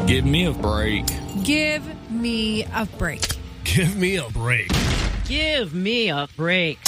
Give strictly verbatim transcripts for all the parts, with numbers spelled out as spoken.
Give me a break. Give me a break. Give me a break. Give me a break.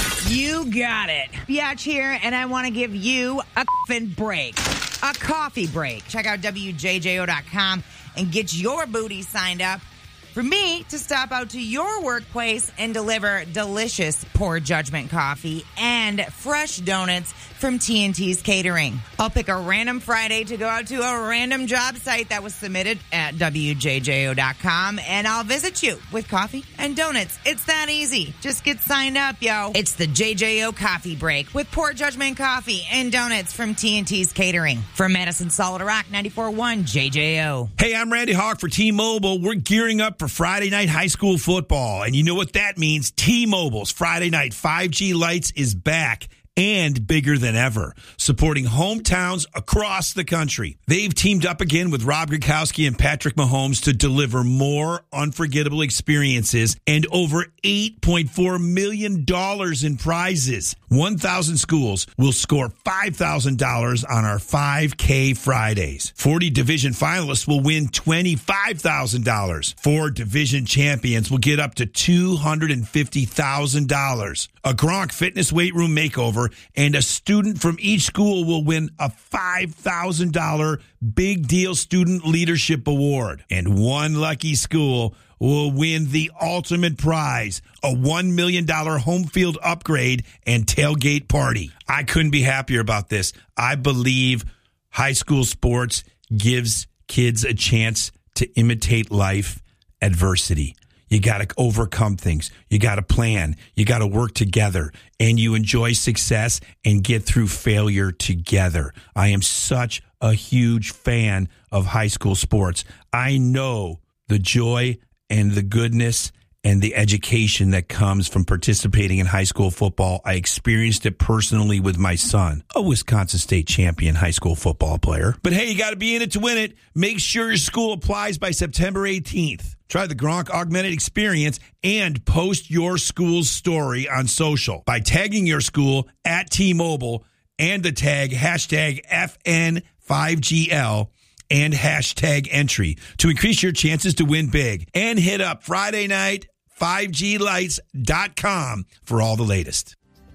You got it. Biatch here, and I want to give you a f***ing break. A coffee break. Check out W J J O dot com and get your booty signed up for me to stop out to your workplace and deliver delicious Poor Judgment coffee and fresh donuts from T and T's Catering. I'll pick a random Friday to go out to a random job site that was submitted at W J J O dot com, and I'll visit you with coffee and donuts. It's that easy. Just get signed up, yo. It's the J J O Coffee Break with Poor Judgment coffee and donuts from T and T's Catering. From Madison Solid Rock, ninety-four point one J J O. Hey, I'm Randy Hawk for T-Mobile. We're gearing up for Friday night high school football, and you know what that means. T-Mobile's Friday night five G Lights is back and bigger than ever, supporting hometowns across the country. They've teamed up again with Rob Gronkowski and Patrick Mahomes to deliver more unforgettable experiences and over eight point four million dollars in prizes. one thousand schools will score five thousand dollars on our five K Fridays. forty division finalists will win twenty-five thousand dollars. Four division champions will get up to two hundred fifty thousand dollars. A Gronk Fitness Weight Room Makeover, and a student from each school will win a five thousand dollars Big Deal Student Leadership Award. And one lucky school will win the ultimate prize, a one million dollars home field upgrade and tailgate party. I couldn't be happier about this. I believe high school sports gives kids a chance to imitate life adversity. You got to overcome things. You got to plan. You got to work together. And you enjoy success and get through failure together. I am such a huge fan of high school sports. I know the joy and the goodness and the education that comes from participating in high school football. I experienced it personally with my son, a Wisconsin State champion high school football player. But hey, you got to be in it to win it. Make sure your school applies by September eighteenth. Try the Gronk Augmented Experience and post your school's story on social by tagging your school at T-Mobile and the tag hashtag F N five G L and hashtag entry to increase your chances to win big. And hit up Friday night five G lights dot com for all the latest.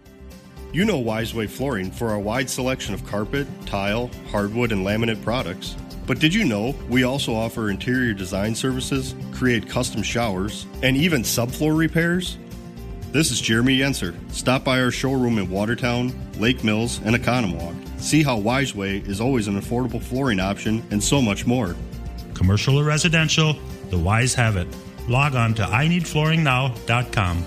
You know Wiseway Flooring for our wide selection of carpet, tile, hardwood, and laminate products. But did you know we also offer interior design services, create custom showers, and even subfloor repairs? This is Jeremy Yenser. Stop by our showroom in Watertown, Lake Mills, and Economwalk. See how Wiseway is always an affordable flooring option and so much more. Commercial or residential, the Wise have it. Log on to I need flooring now dot com.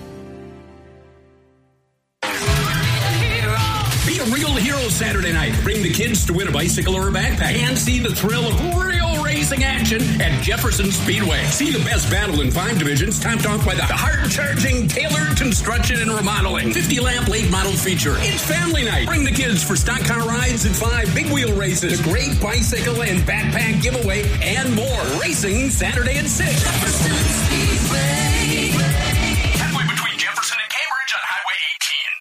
Be a real hero Saturday night. Bring the kids to win a bicycle or a backpack and see the thrill of real racing action at Jefferson Speedway. See the best battle in five divisions, topped off by the hard-charging Taylor Construction and Remodeling fifty lamp late model feature. It's family night. Bring the kids for stock car rides and five big wheel races, a great bicycle and backpack giveaway, and more. Racing Saturday at six. Jefferson Speedway. Halfway between Jefferson and Cambridge on Highway eighteen.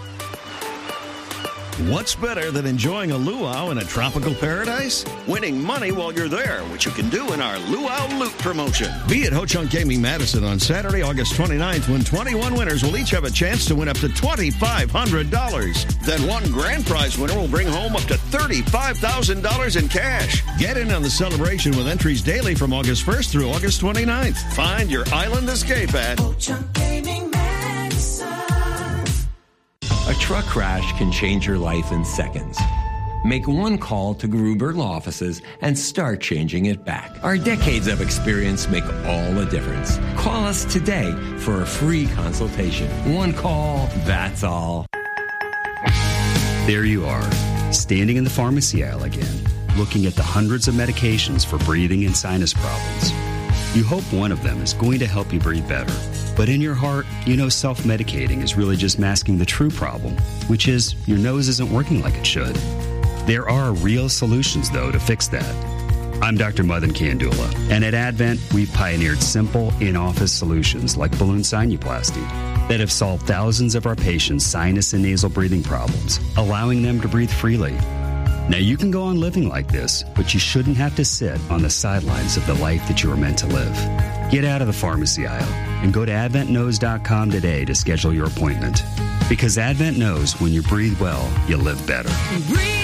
What's better than enjoying a luau in a tropical paradise? Winning money while you're there, which you can do in our Luau Loot promotion. Be at Ho Chunk Gaming Madison on Saturday, August twenty-ninth, when twenty-one winners will each have a chance to win up to twenty-five hundred dollars. Then one grand prize winner will bring home up to thirty-five thousand dollars in cash. Get in on the celebration with entries daily from August first through August twenty-ninth. Find your island escape at Ho Chunk Gaming Madison. A truck crash can change your life in seconds. Make one call to Gruber Law Offices and start changing it back. Our decades of experience make all the difference. Call us today for a free consultation. One call, that's all. There you are, standing in the pharmacy aisle again, looking at the hundreds of medications for breathing and sinus problems. You hope one of them is going to help you breathe better. But in your heart, you know self-medicating is really just masking the true problem, which is your nose isn't working like it should. There are real solutions, though, to fix that. I'm Doctor Madan Kandula, and at Advent, we've pioneered simple, in-office solutions like balloon sinuplasty that have solved thousands of our patients' sinus and nasal breathing problems, allowing them to breathe freely. Now, you can go on living like this, but you shouldn't have to sit on the sidelines of the life that you were meant to live. Get out of the pharmacy aisle and go to advent knows dot com today to schedule your appointment. Because Advent knows when you breathe well, you live better. Breathe